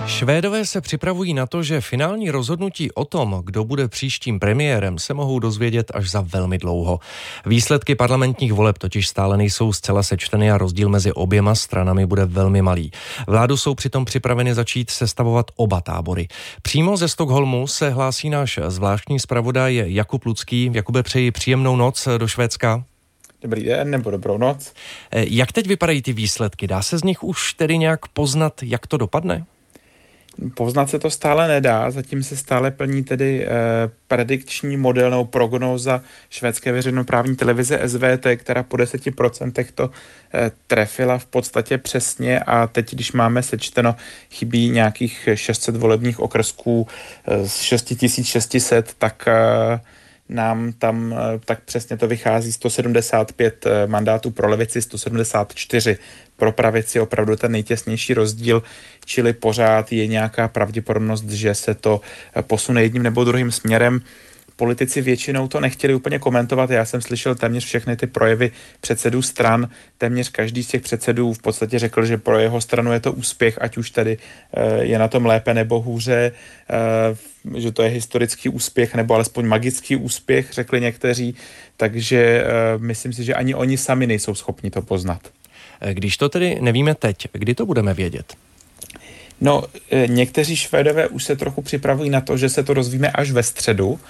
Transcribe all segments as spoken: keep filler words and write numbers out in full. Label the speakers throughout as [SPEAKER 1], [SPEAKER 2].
[SPEAKER 1] Švédové se připravují na to, že finální rozhodnutí o tom, kdo bude příštím premiérem, se mohou dozvědět až za velmi dlouho. Výsledky parlamentních voleb totiž stále nejsou zcela sečteny a rozdíl mezi oběma stranami bude velmi malý. Vládu jsou přitom připraveny začít sestavovat oba tábory. Přímo ze Stockholmu se hlásí náš zvláštní zpravodaj Jakub Lucký. Jakube, přeji příjemnou noc do Švédska.
[SPEAKER 2] Dobrý den nebo dobrou noc.
[SPEAKER 1] Jak teď vypadají ty výsledky? Dá se z nich už tedy nějak poznat, jak to dopadne?
[SPEAKER 2] Poznat se to stále nedá, zatím se stále plní tedy eh, predikční model nebo prognóza švédské veřejnoprávní televize S V T, která po deseti procentech to eh, trefila v podstatě přesně a teď, když máme sečteno, chybí nějakých šest set volebních okrsků eh, z šest tisíc šest set, tak eh, nám tam tak přesně to vychází sto sedmdesát pět mandátů pro levici, sto sedmdesát čtyři pro pravici, opravdu ten nejtěsnější rozdíl, čili pořád je nějaká pravděpodobnost, že se to posune jedním nebo druhým směrem. Politici většinou to nechtěli úplně komentovat, já jsem slyšel téměř všechny ty projevy předsedů stran, téměř každý z těch předsedů v podstatě řekl, že pro jeho stranu je to úspěch, ať už tady je na tom lépe nebo hůře, že to je historický úspěch nebo alespoň magický úspěch, řekli někteří, takže myslím si, že ani oni sami nejsou schopni to poznat.
[SPEAKER 1] Když to tedy nevíme teď, kdy to budeme vědět?
[SPEAKER 2] No, někteří Švédové už se trochu připravují na to, že se to dozvíme až ve středu,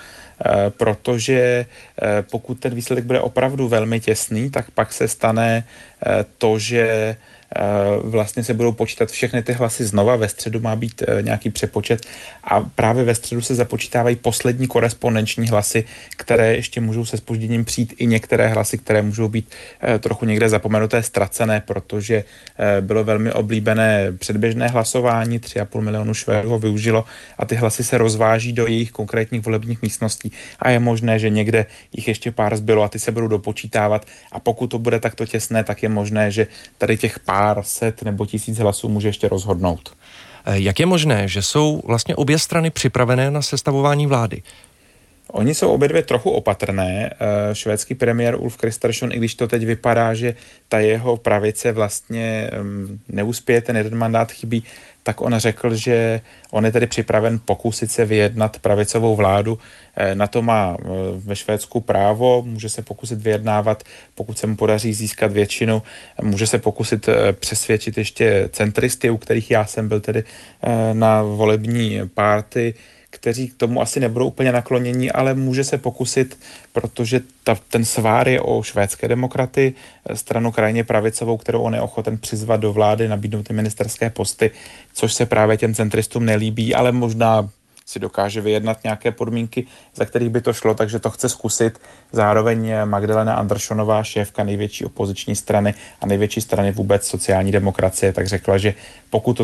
[SPEAKER 2] protože pokud ten výsledek bude opravdu velmi těsný, tak pak se stane to, že vlastně se budou počítat všechny ty hlasy znova, ve středu má být nějaký přepočet a právě ve středu se započítávají poslední korespondenční hlasy, které ještě můžou se zpožděním přijít, i některé hlasy, které můžou být trochu někde zapomenuté, ztracené, protože bylo velmi oblíbené předběžné hlasování, tři a půl milionu Švédů ho využilo a ty hlasy se rozváží do jejich konkrétních volebních místností a je možné, že někde jich ještě pár zbylo a ty se budou dopočítávat a pokud to bude takto těsné, tak je možné, že tady těch pár pár set nebo tisíc hlasů může ještě rozhodnout.
[SPEAKER 1] Jak je možné, že jsou vlastně obě strany připravené na sestavování vlády?
[SPEAKER 2] Oni jsou obě dvě trochu opatrné. Švédský premiér Ulf Kristersson, i když to teď vypadá, že ta jeho pravice vlastně neuspěje, ten jeden mandát chybí, tak on řekl, že on je tedy připraven pokusit se vyjednat pravicovou vládu. Na to má ve Švédsku právo, může se pokusit vyjednávat, pokud se mu podaří získat většinu, může se pokusit přesvědčit ještě centristy, u kterých já jsem byl tedy na volební párty, kteří k tomu asi nebudou úplně naklonění, ale může se pokusit, protože ta, ten svár je o švédské demokraty, stranu krajně pravicovou, kterou on je ochoten přizvat do vlády, nabídnout ty ministerské posty, což se právě těm centristům nelíbí, ale možná si dokáže vyjednat nějaké podmínky, za kterých by to šlo, takže to chce zkusit. Zároveň Magdalena Anderssonová, šéfka největší opoziční strany a největší strany vůbec sociální demokracie, tak řekla, že pokud to